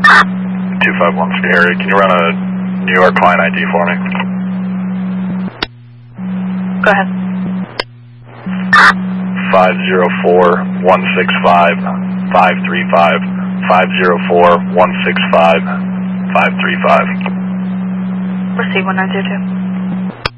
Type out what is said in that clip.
251 Sierra, can you run a New York client ID for me? Go ahead. 504-165-535, 504-165-535. Receive 1922.